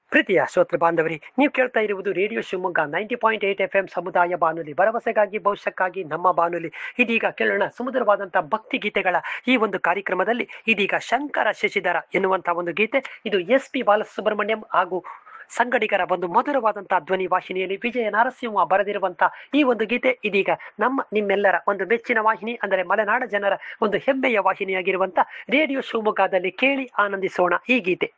ಪ್ರೀತಿಯ ಶ್ರೋತೃ ಬಾಂಧವರಿ, ನೀವು ಕೇಳ್ತಾ ಇರುವುದು ರೇಡಿಯೋ ಶಿವಮೊಗ್ಗ 90.8 FM ಸಮುದಾಯ ಬಾನುಲಿ, ಭರವಸೆಗಾಗಿ ಭವಿಷ್ಯಕ್ಕಾಗಿ ನಮ್ಮ ಬಾನುಲಿ. ಇದೀಗ ಕೇಳೋಣ ಸುಮಧುರವಾದಂತಹ ಭಕ್ತಿ ಗೀತೆಗಳ ಈ ಒಂದು ಕಾರ್ಯಕ್ರಮದಲ್ಲಿ. ಇದೀಗ ಶಂಕರ ಶಶಿಧರ ಎನ್ನುವಂತಹ ಒಂದು ಗೀತೆ, ಇದು SP ಬಾಲಸುಬ್ರಹ್ಮಣ್ಯಂ ಹಾಗೂ ಸಂಗಡಿಗರ ಒಂದು ಮಧುರವಾದಂತಹ ಧ್ವನಿ ವಾಹಿನಿಯಲ್ಲಿ ವಿಜಯ ನರಸಿಂಹ ಬರೆದಿರುವಂತಹ ಈ ಒಂದು ಗೀತೆ ಇದೀಗ ನಿಮ್ಮೆಲ್ಲರ ಒಂದು ಮೆಚ್ಚಿನ ವಾಹಿನಿ, ಅಂದರೆ ಮಲೆನಾಡ ಜನರ ಒಂದು ಹೆಮ್ಮೆಯ ವಾಹಿನಿಯಾಗಿರುವಂತಹ ರೇಡಿಯೋ ಶಿವಮೊಗ್ಗದಲ್ಲಿ ಕೇಳಿ ಆನಂದಿಸೋಣ ಈ ಗೀತೆ.